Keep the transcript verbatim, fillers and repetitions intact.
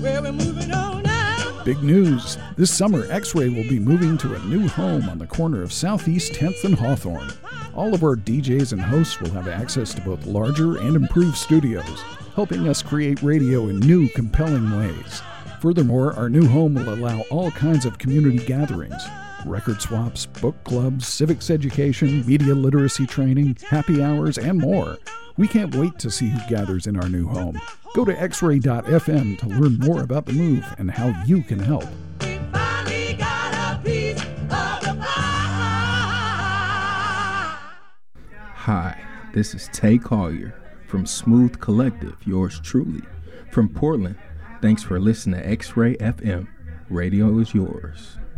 Well, we're moving on now. Big news. This summer, X-Ray will be moving to a new home on the corner of Southeast tenth and Hawthorne. All of our D Js and hosts will have access to both larger and improved studios, helping us create radio in new, compelling ways. Furthermore, our new home will allow all kinds of community gatherings. Record swaps, book clubs, civics education, media literacy training, happy hours, and more. We can't wait to see who gathers in our new home. Go to x ray dot f m to learn more about the move and how you can help. We finally got a piece of the pie. Hi, this is Tay Collier from Smooth Collective, yours truly. From Portland, thanks for listening to X-Ray F M. Radio is yours.